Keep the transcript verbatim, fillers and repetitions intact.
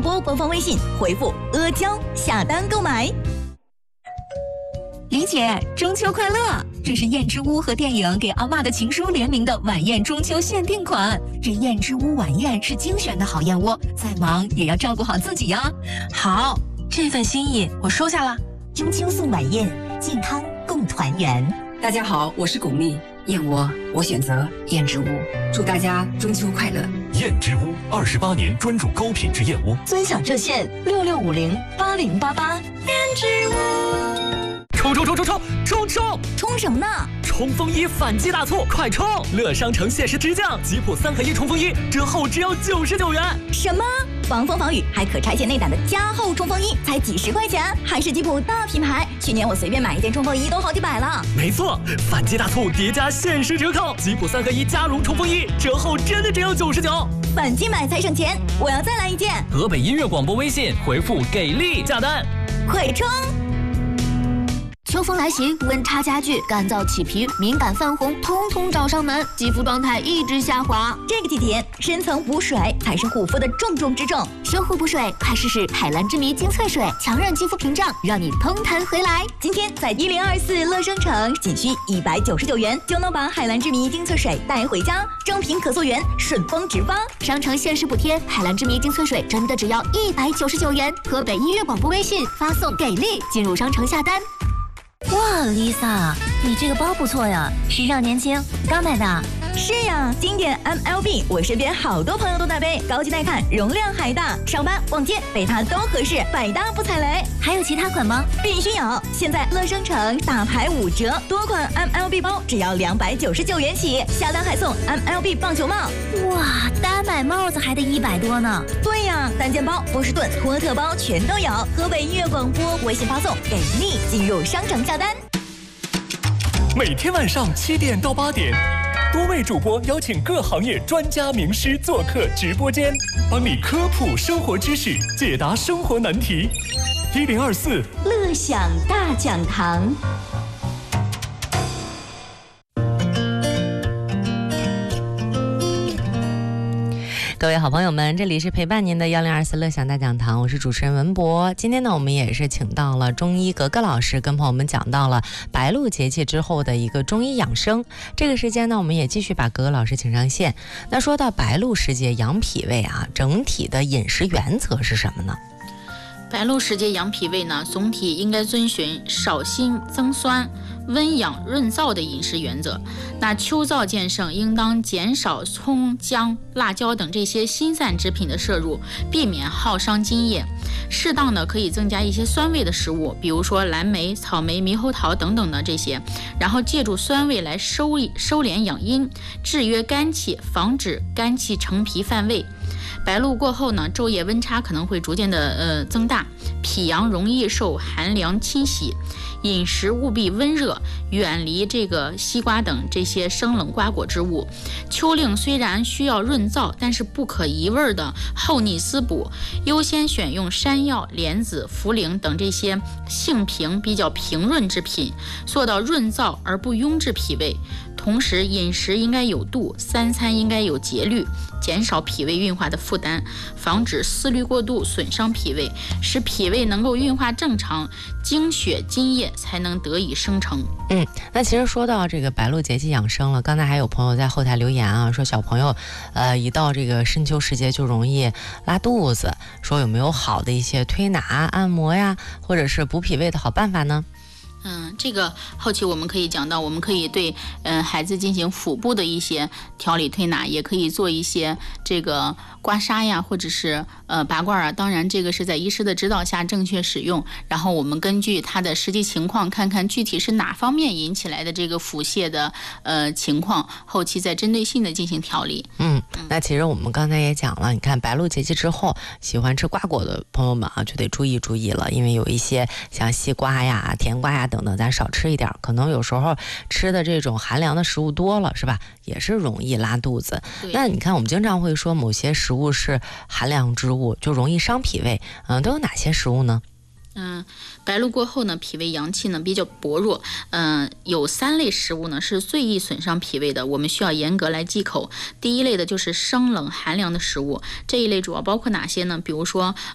播官方微信回复阿胶下单购买。 李姐，中秋快乐！这是燕之屋和电影给阿嬷的情书联名的晚宴中秋限定款。这燕之屋晚宴是精选的好燕窝，再忙也要照顾好自己呀。 好，这份心意我收下了。 中秋送晚宴，健康共团圆。 大家好，我是巩俐，燕窝我选择燕之屋，祝大家中秋快乐。 燕之屋二十八年专注高品质燕窝， 尊享热线六六五零八零八八。 燕之屋。 冲冲冲冲冲冲冲！ 冲什么呢？ 冲锋衣反击大促，快冲！乐商城限时直降，吉普三合一冲锋衣折后只要九十九元。 什么？防风防雨还可拆卸内胆的加厚冲锋衣，才几十块钱，还是吉普大品牌。去年我随便买一件冲锋衣都好几百了。 没错，反击大促叠加限时折扣，吉普三合一加绒冲锋衣折后真的只有九十九。 反击买才省钱，我要再来一件。 河北音乐广播微信回复给力下单， 快冲！ 秋风来袭，温差加剧，干燥起皮、敏感泛红，通通找上门，肌肤状态一直下滑。 这个季节，深层补水才是护肤的重中之重。 修护补水，快试试海蓝之谜精粹水，强韧肌肤屏障，让你通弹回来。 今天在一零二四乐商城，仅需一百九十九元就能把海蓝之谜精粹水带回家，正品可溯源，顺丰直发。 商城限时补贴，海蓝之谜精粹水真的只要一百九十九元。河北音乐广播微信发送给力，进入商城下单。 哇 ，Lisa， 你这个包不错呀，时尚年轻，刚买的。 是呀，经典 M L B， 我身边好多朋友都在背，高级耐看，容量还大，上班逛街背它都合适，百搭不踩雷。 还有其他款吗？ 必须有！现在乐商城大牌五折，多款 M L B 包只要两百九十九元起，下单还送 M L B 棒球帽。 哇，单买帽子还得一百多呢。 对呀，单肩包、波士顿、托特包全都有。河北音乐广播微信发送给力，进入商城下单。 每天晚上七点到八点，多位主播邀请各行业专家名师做客直播间，帮你科普生活知识，解答生活难题。一零二四乐享大讲堂。 各位好朋友们，这里是陪伴您的幺零二四乐享大讲堂，我是主持人文博。今天呢，我们也是请到了中医格格老师，跟朋友们讲到了白露节气之后的一个中医养生。这个时间呢，我们也继续把格格老师请上线。那说到白露时节养脾胃啊，整体的饮食原则是什么呢？ 白露时节养脾胃呢，总体应该遵循少辛增酸、温养润燥的饮食原则。那秋燥渐盛，应当减少葱、姜、辣椒等这些辛散之品的摄入，避免耗伤津液。适当的可以增加一些酸味的食物，比如说蓝莓、草莓、猕猴桃等等的这些，然后借助酸味来收收敛养阴，制约肝气，防止肝气成脾犯胃。白露过后呢，昼夜温差可能会逐渐的呃增大，脾阳容易受寒凉侵袭，饮食务必温热，远离这个西瓜等这些生冷瓜果之物。秋令虽然需要润燥，但是不可一味的厚腻滋补，优先选用山药、莲子、茯苓等这些性平比较平润之品，做到润燥而不壅滞脾胃。同时饮食应该有度，三餐应该有节律，减少脾胃运化的负担，防止思虑过度损伤脾胃，使脾胃能够运化正常，精血津液才能得以生成。 嗯，那其实说到这个白露节气养生了，刚才还有朋友在后台留言啊，说小朋友呃一到这个深秋时节就容易拉肚子，说有没有好的一些推拿按摩呀，或者是补脾胃的好办法呢？ 嗯，这个后期我们可以讲到，我们可以对嗯孩子进行腹部的一些调理推拿，也可以做一些这个刮痧呀，或者是呃拔罐啊。当然，这个是在医师的指导下正确使用，然后我们根据他的实际情况，看看具体是哪方面引起来的这个腹泻的呃情况，后期再针对性的进行调理。 嗯，那其实我们刚才也讲了，你看白露节气之后，喜欢吃瓜果的朋友们啊，就得注意注意了，因为有一些像西瓜呀、甜瓜呀等等，咱少吃一点，可能有时候吃的这种寒凉的食物多了，是吧？也是容易拉肚子。那你看，我们经常会说某些食物是寒凉之物，就容易伤脾胃。嗯，都有哪些食物呢？ 嗯，白露过后呢，脾胃阳气呢比较薄弱，嗯，有三类食物呢是最易损伤脾胃的，我们需要严格来忌口。第一类的就是生冷寒凉的食物，这一类主要包括哪些呢？比如说